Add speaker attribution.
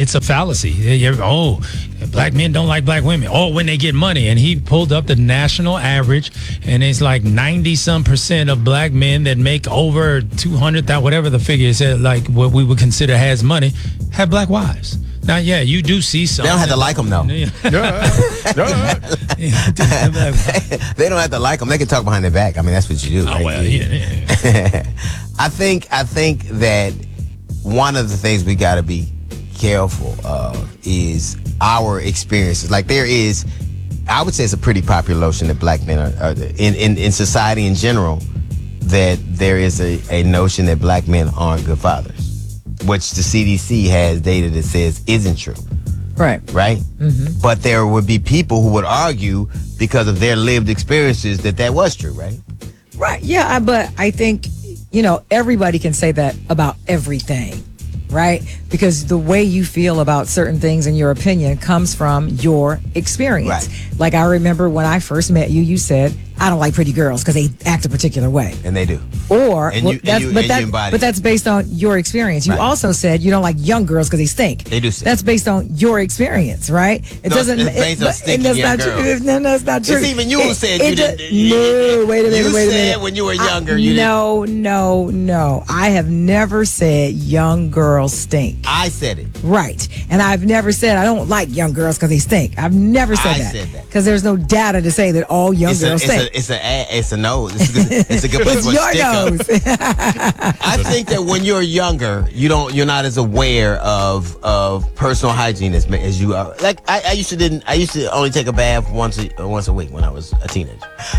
Speaker 1: it's a fallacy. Black men don't like black women. When they get money. And he pulled up the national average, and it's like 90% of black men that make over 200,000, whatever the figure is, like what we would consider has money, have black wives. Now, yeah, you do see some.
Speaker 2: They don't have to like them, though. They don't have to like them. They can talk behind their back. I mean, that's what you do.
Speaker 1: Oh,
Speaker 2: right?
Speaker 1: well, yeah.
Speaker 2: I think that one of the things we got to be careful of is our experiences. Like I would say it's a pretty popular notion that black men are in society in general, that there is a notion that black men aren't good fathers, which the CDC has data that says isn't true.
Speaker 3: Right.
Speaker 2: Right? Mm-hmm. But there would be people who would argue because of their lived experiences that was true, right?
Speaker 3: Right. Yeah, but I think, everybody can say that about everything, right? Because the way you feel about certain things and your opinion comes from your experience.
Speaker 2: Right.
Speaker 3: Like I remember when I first met you, you said, I don't like pretty girls because they act a particular way.
Speaker 2: And they do.
Speaker 3: But that's based on your experience. You also said you don't like young girls because they stink.
Speaker 2: They do stink.
Speaker 3: That's based on your experience, right?
Speaker 2: It's based on stinking young girls.
Speaker 3: No, that's not true.
Speaker 2: It's even you who said you didn't.
Speaker 3: No, wait a minute.
Speaker 2: You said when you were younger.
Speaker 3: No. I have never said young girls stink.
Speaker 2: I said it.
Speaker 3: Right. And I've never said I don't like young girls because they stink. I've never said that.
Speaker 2: I said that.
Speaker 3: Because there's no data to say that all young girls stink.
Speaker 2: It's a nose. It's a good place for a stick
Speaker 3: nose.
Speaker 2: I think that when you're younger, you're not as aware of personal hygiene as you are. Like I used to only take a bath once a week when I was a teenager.